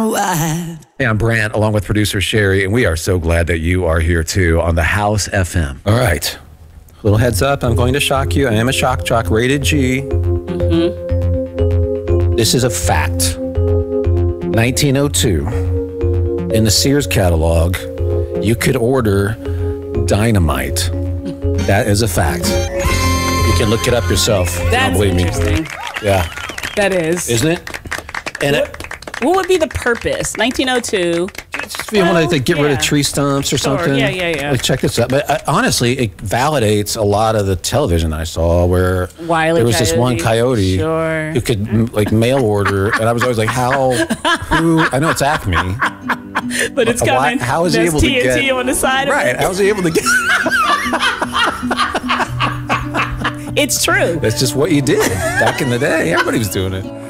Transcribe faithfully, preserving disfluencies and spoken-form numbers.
wide. Hey, I'm Brant, along with producer Sherry, and we are so glad that you are here too on the House F M. All right. Little heads up, I'm going to shock you. I am a shock jock, rated G. Mm-hmm. This is a fact. nineteen oh two, in the Sears catalog, you could order dynamite. That is a fact. You can look it up yourself. That's Don't believe interesting. me. Yeah. That is. Isn't it? And what, it, what would be the purpose? nineteen oh two. if you want to get rid yeah. of tree stumps or Sure. something, Yeah, yeah, yeah. like, check this out. But uh, honestly, it validates a lot of the television I saw where Wile E. there was this one coyote Sure. who could m- like mail order, and I was always like, how? Who? I know it's Acme, But it's Why- coming. how is he There's able to T N T get- on the side of right? it. How was he able to get? It's true. That's just what you did back in the day. Everybody was doing it.